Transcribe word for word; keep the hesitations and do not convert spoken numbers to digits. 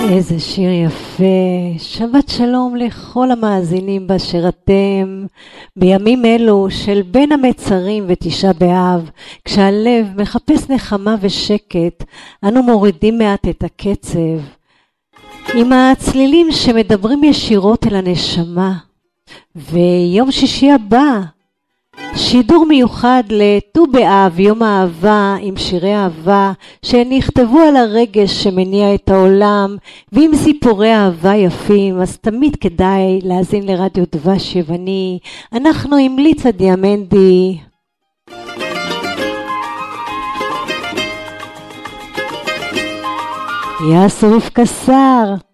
איזה שיר יפה. שבת שלום לכל המאזינים באשר אתם. בימים אלו של בין המצרים ותשעה באב, כשהלב מחפש נחמה ושקט, אנו מורידים מעט את הקצב עם הצלילים שמדברים ישירות אל הנשמה. ויום שישי הבא שידור מיוחד לט"ו באב, יום האהבה, עם שירי אהבה שנכתבו על הרגש שמניע את העולם ועם סיפורי אהבה יפים. אז תמיד כדאי להאזין לרדיו דבש יווני. אנחנו עם ליצה דיאמנדי. יא שרוף קסר.